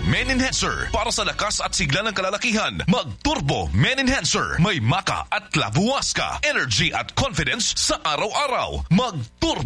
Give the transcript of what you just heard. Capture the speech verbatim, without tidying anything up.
Men Enhancer. Para sa lakas at sigla ng kalalakihan, mag-Turbo Men Enhancer. May maka at labuwas ka. Energy at confidence sa araw-araw. Mag-Turbo